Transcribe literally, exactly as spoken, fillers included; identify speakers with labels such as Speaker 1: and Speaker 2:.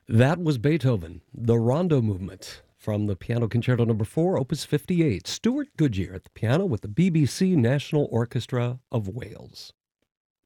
Speaker 1: That was Beethoven, the Rondo Movement, from the Piano Concerto Number four, Opus fifty-eight. Stuart Goodyear at the piano with the B B C National Orchestra of Wales.